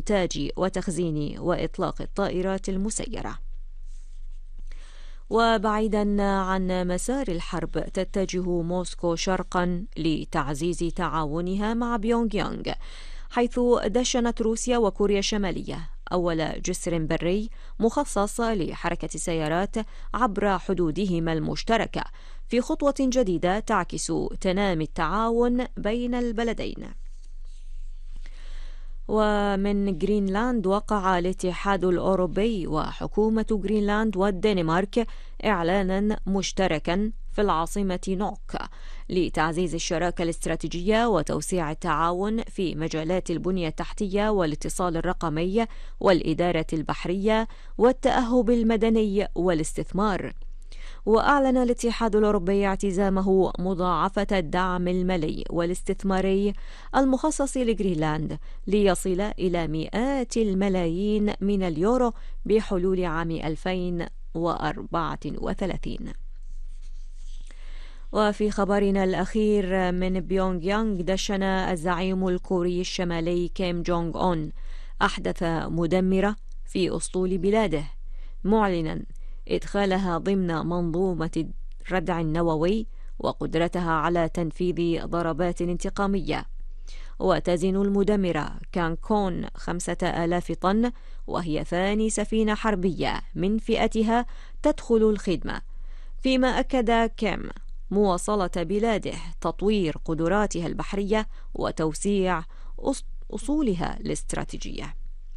إنتاج وتخزين وإطلاق الطائرات المسيرة. وبعيدا عن مسار الحرب، تتجه موسكو شرقا لتعزيز تعاونها مع بيونغ يانغ، حيث دشنت روسيا وكوريا الشمالية أول جسر بري مخصص لحركة السيارات عبر حدودهما المشتركة، في خطوة جديدة تعكس تنامي التعاون بين البلدين. ومن جرينلاند، وقع الاتحاد الأوروبي وحكومة جرينلاند والدنمارك إعلانا مشتركا في العاصمة نوك لتعزيز الشراكة الاستراتيجية وتوسيع التعاون في مجالات البنية التحتية والاتصال الرقمي والإدارة البحرية والتأهب المدني والاستثمار. وأعلن الاتحاد الأوروبي اعتزامه مضاعفة الدعم المالي والاستثماري المخصص لجرينلاند ليصل إلى مئات الملايين من اليورو بحلول عام 2034. وفي خبرنا الأخير من بيونغ يانغ، دشن الزعيم الكوري الشمالي كيم جونغ أون أحدث مدمرة في أسطول بلاده، معلنا إدخالها ضمن منظومة الردع النووي وقدرتها على تنفيذ ضربات انتقامية. وتزن المدمرة كانكون 5000 طن، وهي ثاني سفينة حربية من فئتها تدخل الخدمة، فيما أكد كيم مواصلة بلاده تطوير قدراتها البحرية وتوسيع أصولها الاستراتيجية.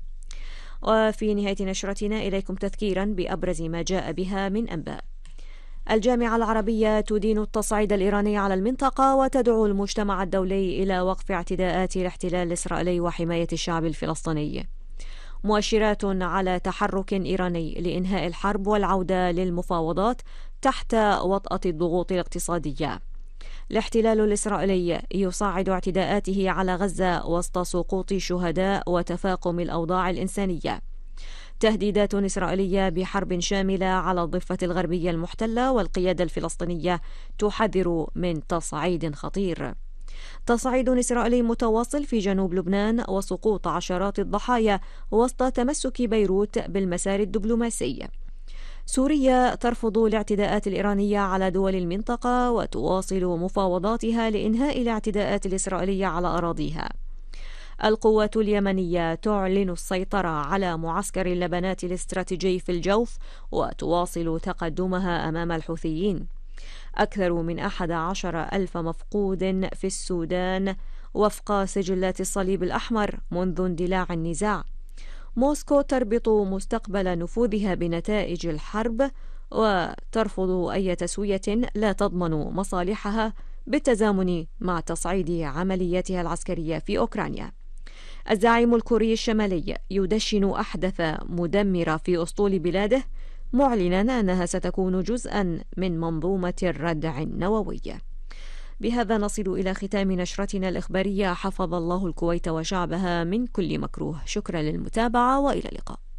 وفي نهاية نشرتنا إليكم تذكيرا بأبرز ما جاء بها من أنباء. الجامعة العربية تدين التصعيد الإيراني على المنطقة وتدعو المجتمع الدولي إلى وقف اعتداءات الاحتلال الإسرائيلي وحماية الشعب الفلسطيني. مؤشرات على تحرك إيراني لإنهاء الحرب والعودة للمفاوضات تحت وطأة الضغوط الاقتصادية. الاحتلال الإسرائيلي يصعد اعتداءاته على غزة وسط سقوط شهداء وتفاقم الأوضاع الإنسانية. تهديدات إسرائيلية بحرب شاملة على الضفة الغربية المحتلة، والقيادة الفلسطينية تحذر من تصعيد خطير. تصعيد إسرائيلي متواصل في جنوب لبنان وسقوط عشرات الضحايا وسط تمسك بيروت بالمسار الدبلوماسي. سوريا ترفض الاعتداءات الإيرانية على دول المنطقة وتواصل مفاوضاتها لإنهاء الاعتداءات الإسرائيلية على أراضيها. القوات اليمنية تعلن السيطرة على معسكر اللبنات الاستراتيجي في الجوف وتواصل تقدمها أمام الحوثيين. أكثر من 11,000 مفقود في السودان وفق سجلات الصليب الأحمر منذ اندلاع النزاع. موسكو تربط مستقبل نفوذها بنتائج الحرب وترفض أي تسوية لا تضمن مصالحها بالتزامن مع تصعيد عملياتها العسكرية في أوكرانيا. الزعيم الكوري الشمالي يدشن أحدث مدمرة في أسطول بلاده، معلنا أنها ستكون جزءا من منظومة الردع النووي. بهذا نصل إلى ختام نشرتنا الإخبارية. حفظ الله الكويت وشعبها من كل مكروه. شكرا للمتابعة وإلى اللقاء.